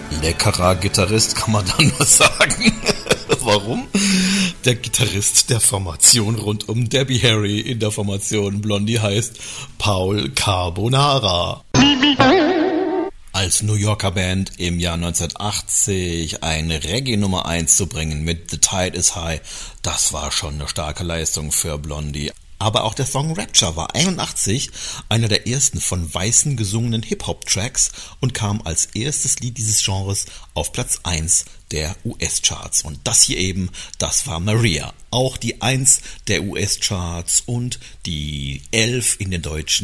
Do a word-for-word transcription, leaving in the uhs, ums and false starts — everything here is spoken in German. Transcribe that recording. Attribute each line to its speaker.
Speaker 1: Leckerer Gitarrist, kann man da nur sagen. Warum? Der Gitarrist der Formation rund um Debbie Harry in der Formation Blondie heißt Paul Carbonara. Als New Yorker Band im Jahr neunzehnhundertachtzig eine Reggae Nummer eins zu bringen mit The Tide is High, das war schon eine starke Leistung für Blondie. Aber auch der Song Rapture war einundachtzig einer der ersten von Weißen gesungenen Hip-Hop-Tracks und kam als erstes Lied dieses Genres auf Platz eins der U S-Charts. Und das hier eben, das war Maria. Auch die eins der U S-Charts und die elf in den deutschen